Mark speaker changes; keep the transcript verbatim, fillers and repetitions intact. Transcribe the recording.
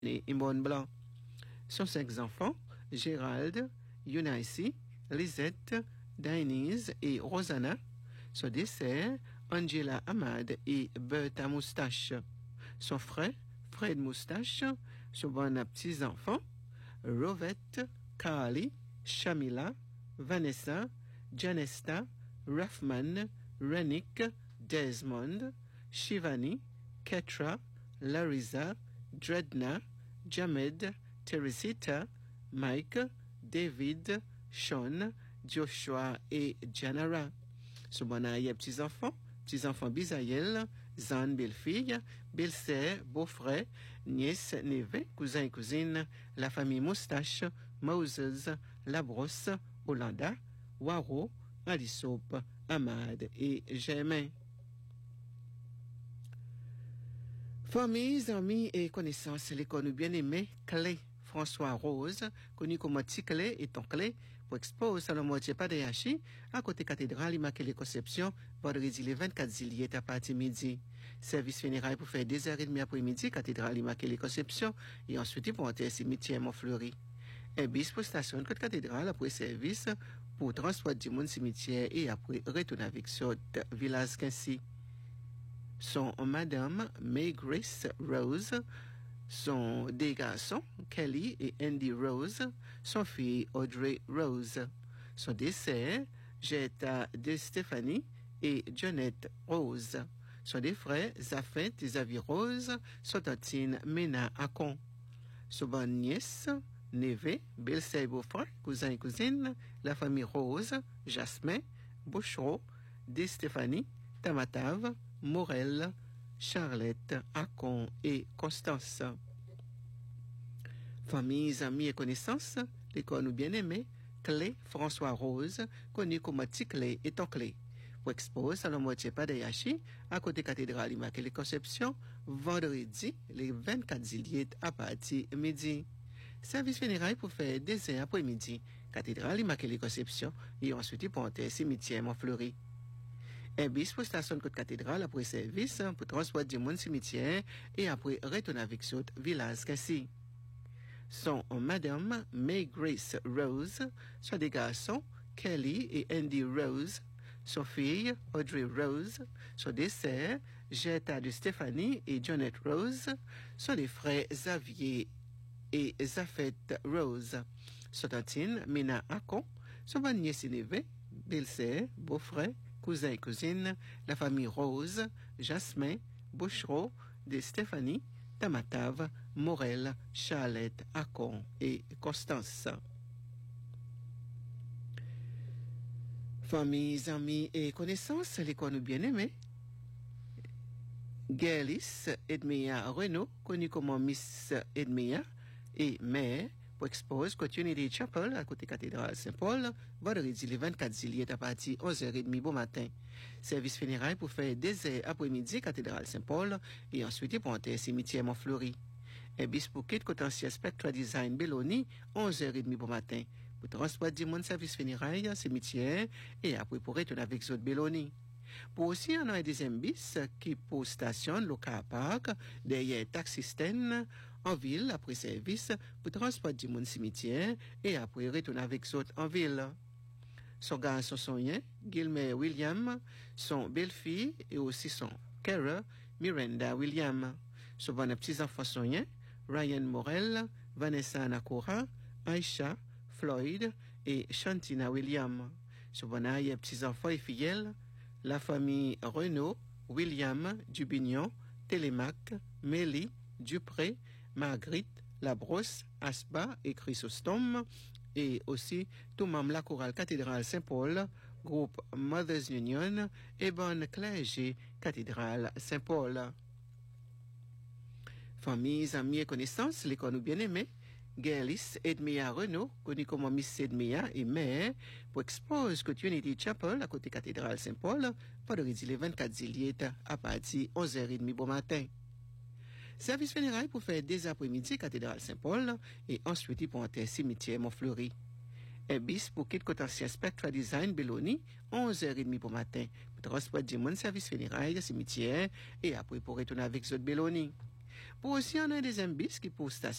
Speaker 1: et Imone Blanc. Son cinq enfants, Gérald, Eunice, Lisette, Denise et Rosanna. Son dessert, Angela Ahmad et Bertha Moustache. Son frère, Fred Moustache. Son bon petits-enfants, Rovette, Carly, Shamila, Vanessa, Janesta, Raffman, Renick, Desmond, Shivani, Ketra, Larissa, Dredna, Jamed, Teresita, Mike, David, Sean, Joshua et Janara. Son bon aïe petits-enfants, petits-enfants Bisaïel, Zan, belle-fille, belle-sœur, beau-frère, nièce, neveu, cousin et cousine, la famille Moustache, Moses, Labrosse, Hollanda, Waro, Alisop, Ahmad et Germain. Famille, amis et connaissances, l'école bien-aimée, Clé, François Rose, connu comme Ticlé et Tonclé, pour expose à la moitié pas de Yachi, à côté cathédrale Immaculée Conception, vendredi le vingt-quatre juillet à partir midi. Service funéraire pour faire deux heures trente après-midi, cathédrale Immaculée Conception, et ensuite pour entrer cimetière Montfleury. Un bis pour station de cathédrale après service, pour transport du monde cimetière et après retourner avec sur village Quincy. Sont Madame May Grace Rose, son deux garçons, Kelly et Andy Rose, son fille Audrey Rose. Son dessert, Jetta de Stéphanie et Jonette Rose. Son deux frères, Zafet et Xavier Rose, son tantine Mena Akon. Son bonne nièce, Neve, belle-sœur beau-frère, cousin et cousine, la famille Rose, Jasmin, Bouchereau, de Stéphanie, Tamatave, Morel, Charlotte, Akon et Constance. Familles, amis et connaissances, l'école nous bien-aimés, Clé, François Rose, connu comme Ticlé et Tonclé. Pour expose à la moitié pas de Yachi, à côté cathédrale Immaculée Conception, vendredi, le vingt-quatre juillet à partir midi. Service funéraire pour faire des heures après-midi, cathédrale Immaculée Conception, et ensuite pour entrer cimetière Montfleury. Un bis pour station de cathédrale après service pour transport du monde cimetière et après retourner avec ce village Cassis. Sont Madame May Grace Rose, soit des garçons Kelly et Andy Rose, son fille Audrey Rose, son des sœurs Jetta de Stéphanie et Jonette Rose, sont des frères Xavier et Zafet Rose, son tantine Mina Akon, son bonne nièce et neveu, belle-sœur, beau-frère, cousin et cousine, la famille Rose, Jasmin, Bouchereau, de Stéphanie, Tamatave, Morel, Charlotte, Akon et Constance. Familles, amis et connaissances, l'école nous bien-aimés. Gerlis Edmea Renault, connue comme Miss Edmea, et mère, pour expose Continuity Chapel à côté cathédrale Saint-Paul, vendredi le vingt-quatre juillet à partir onze heures trente bon matin. Service funéraire pour faire des heures après-midi cathédrale Saint-Paul et ensuite pour entrer cimetière Montfleury. Un bis pour quitte potentiel Spectra Design Belloni, onze heures trente bon matin. Pour transport du monde service funéraire, cimetière et après pour retourner avec autres Belloni. Pour aussi on a un deuxième bis qui pour station local park derrière taxi stand en ville après service pour transport du monde cimetière et après retourner avec autres en ville. Son garçon sonien, Gilmer William, son belle-fille et aussi son Kara Miranda William. Son bon petits enfants sonien, Ryan Morel, Vanessa Nakora, Aisha, Floyd et Shantina William. Son bon aïe petits enfants et fidèles, la famille Renault, William, Dubignon, Télémac, Mélie, Dupré, Marguerite, Labrosse, Asba et Chrysostome, et aussi tout membre la chorale cathédrale Saint-Paul, groupe Mothers Union et bonne clergé cathédrale Saint-Paul. Familles, amis et connaissances, l'école nous bien-aimés, Gerlis Edmea Renault, connu comme Miss Edmea et mère, pour expose Continuity Chapel à côté cathédrale Saint-Paul, vendredi le vingt-quatre juillet à partir onze heures trente bon matin. Service funéraire pour faire des après-midi cathédrale Saint-Paul et ensuite pour entrer cimetière Montfleury. Un bis pour quitte potentiel Spectra Design Belloni, onze heures trente bon matin, pour transport du monde service funéraire cimetière et après pour retourner avec autres Belloni. Pour aussi, on a un deuxième bis qui pour station.